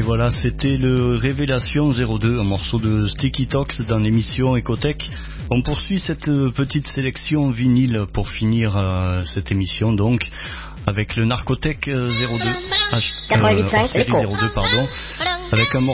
Voilà, c'était le Révélation 02, un morceau de Sticky Talks dans l'émission Ecotech. On poursuit cette petite sélection vinyle pour finir cette émission donc avec le Narcotech 02, 88.5, série 02 pardon, avec un morceau